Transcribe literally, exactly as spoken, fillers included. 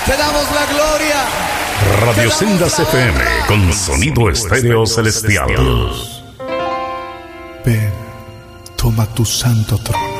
Te damos la gloria. Radio Sendas F M con sonido estéreo celestial. Ven, toma tu santo trono.